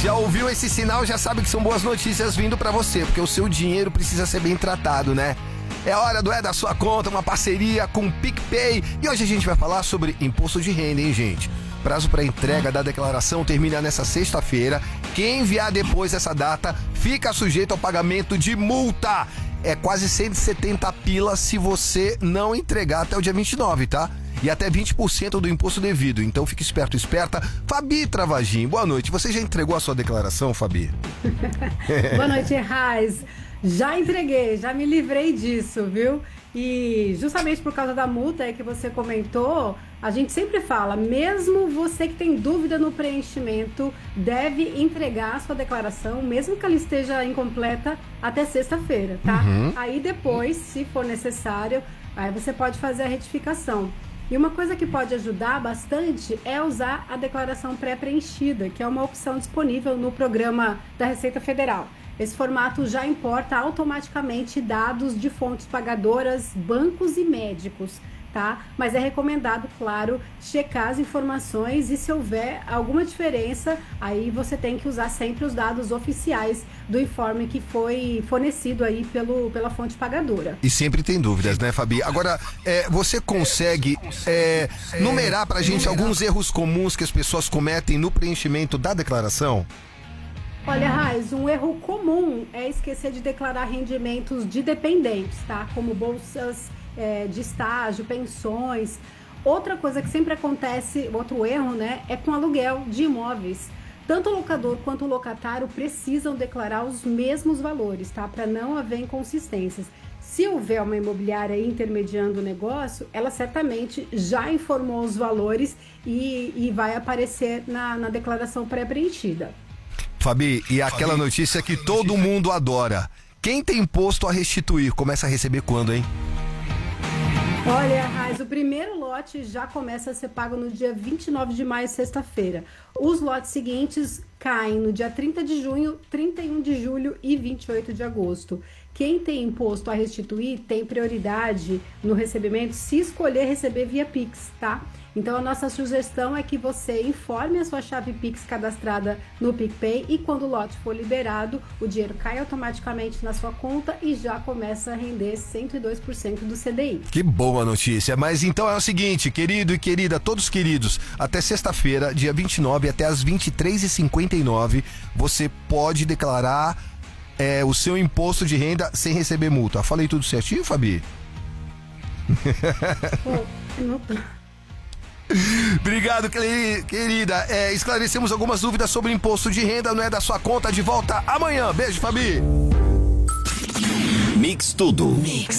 Já ouviu esse sinal, já sabe que são boas notícias vindo pra você, porque o seu dinheiro precisa ser bem tratado, né? É hora do É da Sua Conta, uma parceria com o PicPay. E hoje a gente vai falar sobre imposto de renda, hein, gente? Prazo para entrega da declaração termina nessa sexta-feira. Quem enviar depois dessa data fica sujeito ao pagamento de multa. É quase 170 pilas se você não entregar até o dia 29, tá? E até 20% do imposto devido. Então fique esperto, esperta. Fabi Travagin, boa noite. Você já entregou a sua declaração, Fabi? Boa noite, Raiz. Já entreguei, já me livrei disso, viu? E justamente por causa da multa que você comentou, a gente sempre fala, mesmo você que tem dúvida no preenchimento, deve entregar a sua declaração, mesmo que ela esteja incompleta, até sexta-feira, tá? Aí depois, se for necessário, aí você pode fazer a retificação. E uma coisa que pode ajudar bastante é usar a declaração pré-preenchida, que é uma opção disponível no programa da Receita Federal. Esse formato já importa automaticamente dados de fontes pagadoras, bancos e médicos, tá? Mas é recomendado, claro, checar as informações e se houver alguma diferença, aí você tem que usar sempre os dados oficiais do informe que foi fornecido aí pela fonte pagadora. E sempre tem dúvidas, né, Fabi? Agora, você consegue numerar pra gente alguns erros comuns que as pessoas cometem no preenchimento da declaração? Olha, Raiz, um erro comum é esquecer de declarar rendimentos de dependentes, tá? Como bolsas de estágio, pensões. Outra coisa que sempre acontece, outro erro, né, é com aluguel de imóveis. Tanto o locador quanto o locatário precisam declarar os mesmos valores, tá? Para não haver inconsistências. Se houver uma imobiliária intermediando o negócio, ela certamente já informou os valores e vai aparecer na declaração pré-preenchida. Fabi, e aquela notícia que todo mundo adora. Quem tem imposto a restituir começa a receber quando, hein? Olha, Raiz, o primeiro lote já começa a ser pago no dia 29 de maio, sexta-feira. Os lotes seguintes caem no dia 30 de junho, 31 de julho e 28 de agosto. Quem tem imposto a restituir tem prioridade no recebimento se escolher receber via Pix, tá? Então a nossa sugestão é que você informe a sua chave Pix cadastrada no PicPay e quando o lote for liberado, o dinheiro cai automaticamente na sua conta e já começa a render 102% do CDI. Que boa notícia, mas então é o seguinte, querido e querida, todos queridos, até sexta-feira, dia 29, até às 23h59, você pode declarar o seu imposto de renda sem receber multa. Falei tudo certinho, Fabi? Pô, não tô... Obrigado, querida. Esclarecemos algumas dúvidas sobre imposto de renda, não é da sua conta. De volta amanhã. Beijo, Fabi. Mix Tudo.